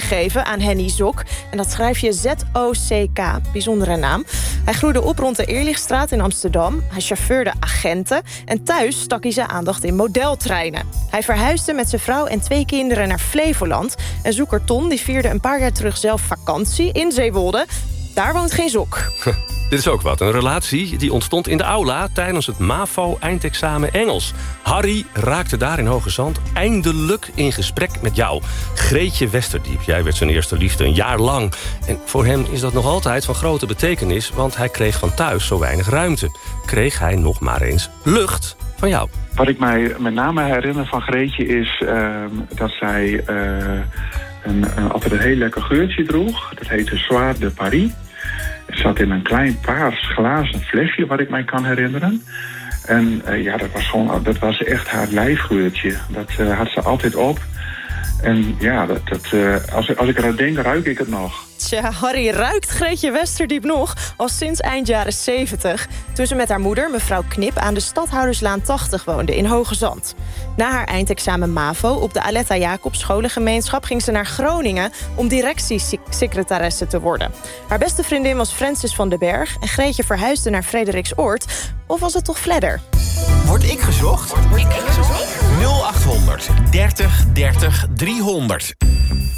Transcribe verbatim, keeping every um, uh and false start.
gegeven aan Henny Zok. En dat schrijf je Z O C K, bijzondere naam. Hij groeide op rond de Eerlichtstraat in Amsterdam. Hij chauffeurde agenten en thuis stak hij zijn aandacht in modeltreinen. Hij verhuisde met zijn vrouw en twee kinderen naar Flevoland. En zoeker Ton die vierde een paar jaar terug zelf vakantie in Zeewolde. Daar woont geen Zok. Dit is ook wat. Een relatie die ontstond in de aula tijdens het MAVO-eindexamen Engels. Harry raakte daar in Hoge Zand eindelijk in gesprek met jou. Greetje Westerdiep. Jij werd zijn eerste liefde een jaar lang. En voor hem is dat nog altijd van grote betekenis, want hij kreeg van thuis zo weinig ruimte. Kreeg hij nog maar eens lucht van jou. Wat ik mij met name herinner van Greetje is uh, dat zij uh, een, een, altijd een heel lekker geurtje droeg. Dat heette Soir de Paris. Het zat in een klein paars glazen flesje, wat ik mij kan herinneren. En uh, ja, dat was gewoon, dat was echt haar lijfgeurtje. Dat uh, had ze altijd op. En ja, dat, dat, uh, als, als ik eraan denk, ruik ik het nog. Tja, Harry ruikt Greetje Westerdiep nog al sinds eind jaren zeventig... toen ze met haar moeder, mevrouw Knip, aan de Stadhouderslaan tachtig woonde in Hoge Zand. Na haar eindexamen MAVO op de Aletta Jacobs scholengemeenschap ging ze naar Groningen om directiesecretaresse te worden. Haar beste vriendin was Francis van den Berg en Greetje verhuisde naar Frederiksoord. Of was het toch Vledder? Word ik gezocht? Word ik gezocht? nul acht honderd dertig dertig driehonderd.